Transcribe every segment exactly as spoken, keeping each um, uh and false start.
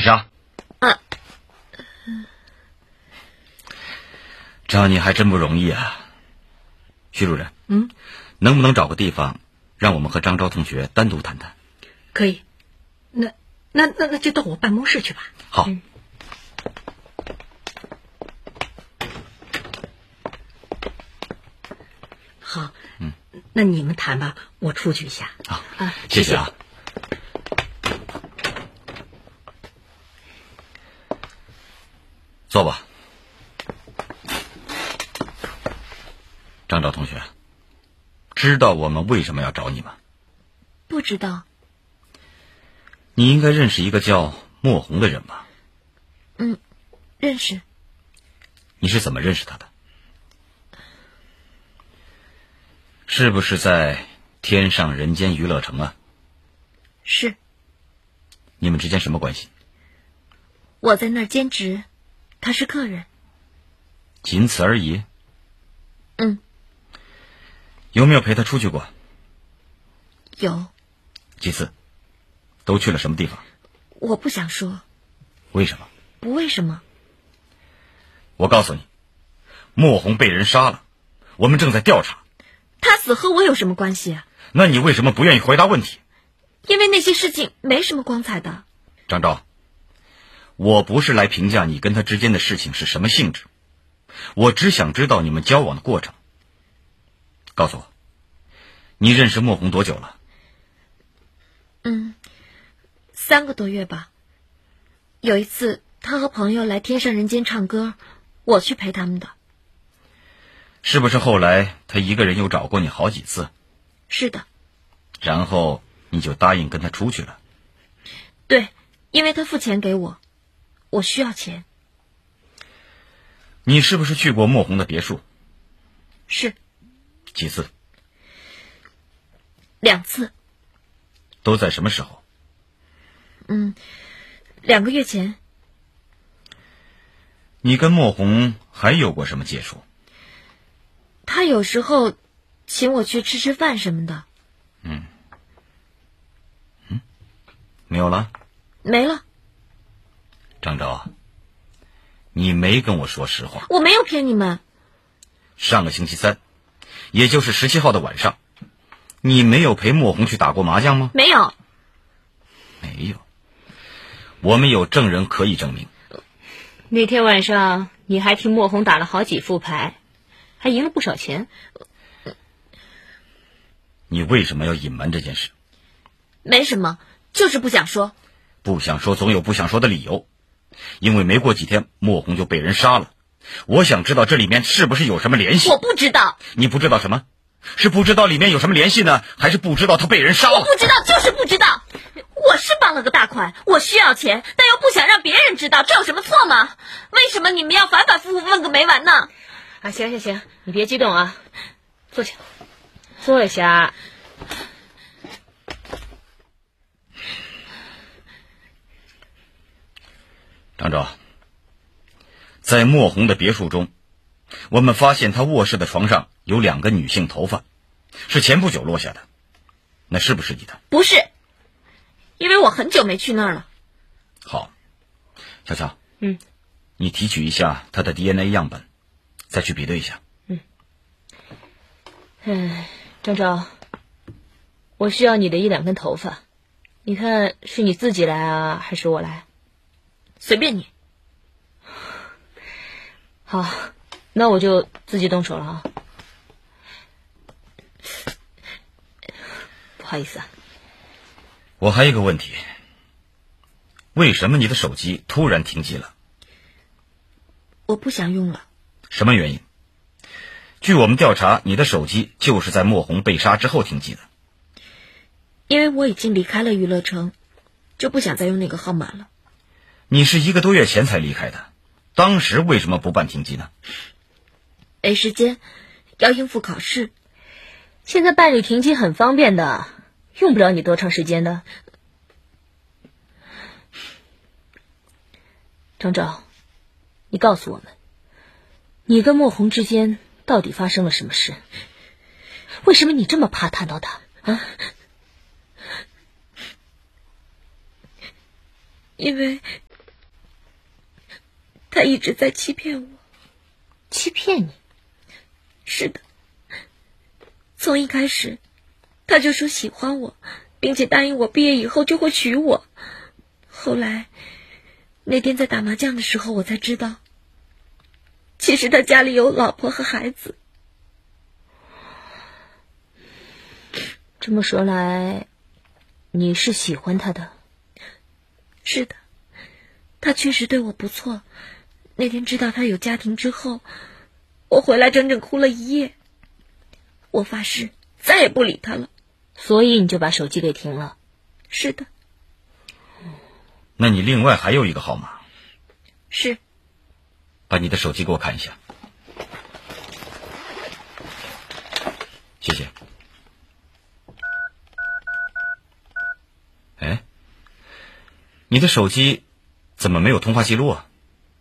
霞。 啊。 找你还真不容易啊，徐主任。 嗯。 能不能找个地方，让我们和张昭同学单独谈谈？ 可以。那那那那就到我办公室去吧。 好。 嗯好， 嗯， 那你们谈吧，我出去一下。 好啊， 谢谢啊。坐吧。张昭同学，知道我们为什么要找你吗？ 不知道。 你应该认识一个叫莫红的人吧？ 嗯，认识。 你是怎么认识他的？是不是在天上人间娱乐城啊？ 是。 你们之间什么关系？ 我在那儿兼职，他是客人。 仅此而已？ 嗯。 有没有陪他出去过？ 有。 几次？都去了什么地方？ 我不想说。 为什么？ 不为什么。 我告诉你，莫红被人杀了，我们正在调查。 他死和我有什么关系啊？ 那你为什么不愿意回答问题？ 因为那些事情没什么光彩的。 张昭，我不是来评价你跟他之间的事情是什么性质，我只想知道你们交往的过程。告诉我，你认识莫红多久了？ 嗯，三个多月吧。有一次他和朋友来天上人间唱歌，我去陪他们的。 是不是后来他一个人又找过你好几次？ 是的。 然后你就答应跟他出去了？ 对，因为他付钱给我，我需要钱。 你是不是去过莫红的别墅？ 是。 几次？ 两次。 都在什么时候？ 嗯，两个月前。 你跟莫红还有过什么接触？ 他有时候请我去吃吃饭什么的。 嗯。嗯，没有了？ 没了。 张昭，你没跟我说实话。 我没有骗你们。 上个星期三，也就是十七号的晚上，你没有陪莫红去打过麻将吗？ 没有。 没有。我们有证人可以证明。 那天晚上你还替莫红打了好几副牌，还赢了不少钱。 你为什么要隐瞒这件事？ 没什么，就是不想说。 不想说总有不想说的理由，因为没过几天莫红就被人杀了。我想知道这里面是不是有什么联系？ 我不知道。 你不知道什么？是不知道里面有什么联系呢，还是不知道他被人杀了？ 我不知道，就是不知道。我是帮了个大款，我需要钱，但又不想让别人知道，这有什么错吗？为什么你们要反反复复问个没完呢？ 啊，行行行，你别激动啊，坐下，坐下。 张昭，在莫红的别墅中，我们发现他卧室的床上有两个女性头发，是前不久落下的，那是不是你的？ 不是，因为我很久没去那儿了。 好，小乔， 嗯， 你提取一下他的 D N A 样本，再去比对一下。 嗯。哎，张昭，我需要你的一两根头发，你看是你自己来啊，还是我来？ 随便你。 好，那我就自己动手了啊。不好意思啊。 我还有一个问题，为什么你的手机突然停机了？ 我不想用了。 什么原因？据我们调查，你的手机就是在莫红被杀之后停机的。 因为我已经离开了娱乐城，就不想再用那个号码了。 你是一个多月前才离开的，当时为什么不办停机呢？ 没时间，要应付考试。 现在办理停机很方便的，用不了你多长时间的。张昭，你告诉我们，你跟莫红之间到底发生了什么事？为什么你这么怕谈到他啊？ 因为他一直在欺骗我。 欺骗你？ 是的，从一开始他就说喜欢我，并且答应我毕业以后就会娶我。后来那天在打麻将的时候，我才知道其实他家里有老婆和孩子。 这么说来，你是喜欢他的？ 是的，他确实对我不错。那天知道他有家庭之后，我回来整整哭了一夜。我发誓再也不理他了。 所以你就把手机给停了？ 是的。 那你另外还有一个号码？ 是。 把你的手机给我看一下。谢谢。哎，你的手机怎么没有通话记录啊？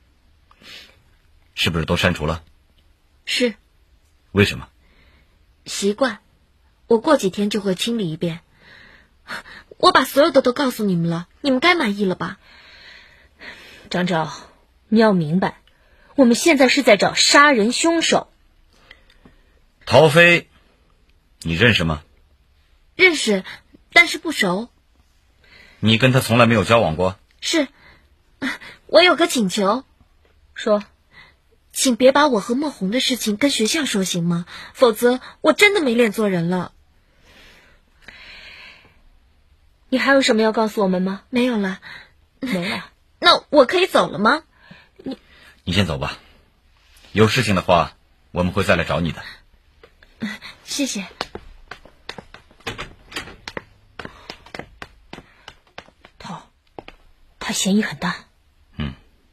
是不是都删除了？ 是。 为什么？ 习惯，我过几天就会清理一遍。我把所有的都告诉你们了，你们该满意了吧？ 张昭，你要明白，我们现在是在找杀人凶手。 陶飞，你认识吗？ 认识，但是不熟。 你跟他从来没有交往过？ 是。我有个请求。 说。 请别把我和莫红的事情跟学校说，行吗？否则我真的没脸做人了。 你还有什么要告诉我们吗？ 没有了。 没了。 那我可以走了吗？ 你你先走吧，有事情的话我们会再来找你的。 谢谢。 他他嫌疑很大。 嗯。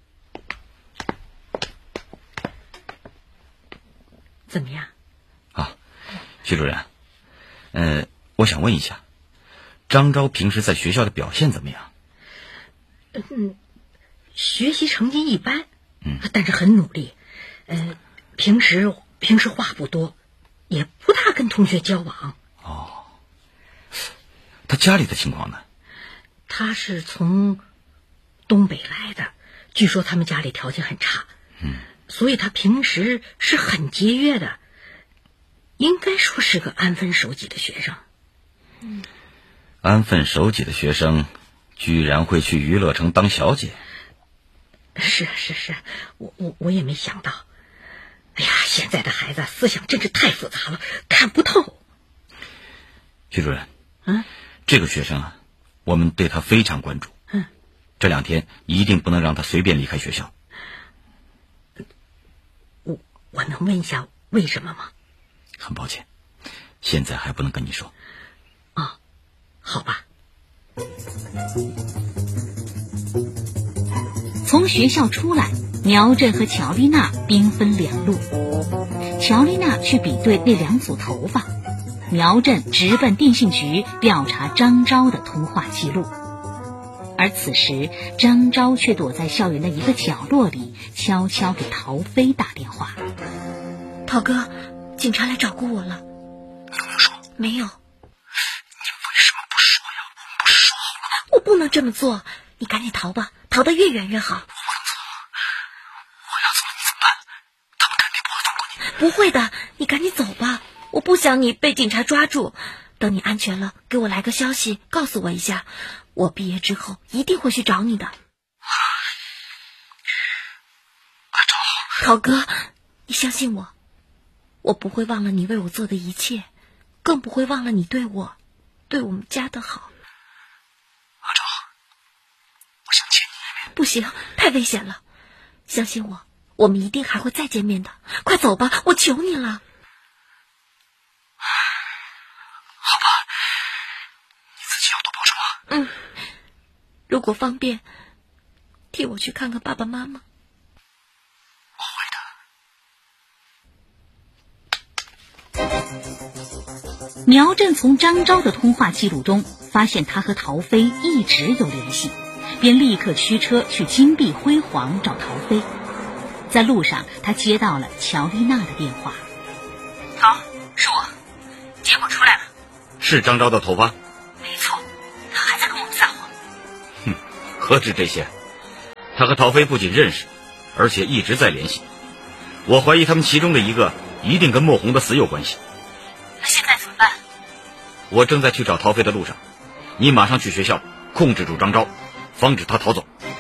怎么样？ 啊，徐主任，呃，我想问一下，张昭平时在学校的表现怎么样？ 嗯，学习成绩一般， 嗯， 但是很努力。呃，平时平时话不多，也不大跟同学交往。 哦，他家里的情况呢？ 他是从东北来的，据说他们家里条件很差， 嗯， 所以他平时是很节约的，应该说是个安分守己的学生。 嗯， 安分守己的学生居然会去娱乐城当小姐？ 是是是，我我我也没想到。哎呀，现在的孩子思想真是太复杂了，看不透。 徐主任， 嗯， 这个学生啊，我们对他非常关注。 嗯， 这两天一定不能让他随便离开学校。 我我能问一下为什么吗？ 很抱歉，现在还不能跟你说。 哦，好吧。 从学校出来，苗振和乔丽娜兵分两路。乔丽娜去比对那两组头发，苗振直奔电信局调查张昭的通话记录。而此时，张昭却躲在校园的一个角落里，悄悄给陶飞打电话。 陶哥，警察来找过我了。 你有没有说？ 没有。 你为什么不说呀？我们不是说好了吗？ 我不能这么做，你赶紧逃吧，逃得越远越好。 我不能走，我要走了你怎么办？他们肯定不会放过你。 不会的，你赶紧走吧，我不想你被警察抓住。等你安全了，给我来个消息，告诉我一下，我毕业之后一定会去找你的。 阿昭， 陶哥，你相信我，我不会忘了你为我做的一切，更不会忘了你对我、对我们家的好。 阿昭，我想见你一面。 不行，太危险了。相信我，我们一定还会再见面的。快走吧，我求你了。 好吧，你自己要多保重啊。 嗯，如果方便，替我去看看爸爸妈妈。 我会的。 苗振从张昭的通话记录中发现他和陶飞一直有联系，便立刻驱车去金碧辉煌找陶飞。在路上，他接到了乔丽娜的电话。 陶，是我，结果出来了。 是张昭的头发？ 没错，他还在跟我们撒谎。 哼，何止这些，他和陶飞不仅认识， 而且一直在联系。我怀疑他们其中的一个一定跟莫红的死有关系。 那现在怎么办？ 我正在去找陶飞的路上，你马上去学校控制住张昭，防止他逃走。